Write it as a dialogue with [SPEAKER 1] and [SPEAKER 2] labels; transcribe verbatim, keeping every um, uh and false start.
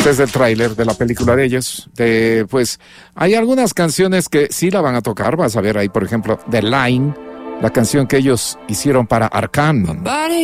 [SPEAKER 1] Este es el tráiler de la película de ellos. De, pues, hay algunas canciones que sí la van a tocar. Vas a ver ahí, por ejemplo, The Line, la canción que ellos hicieron para Arcane.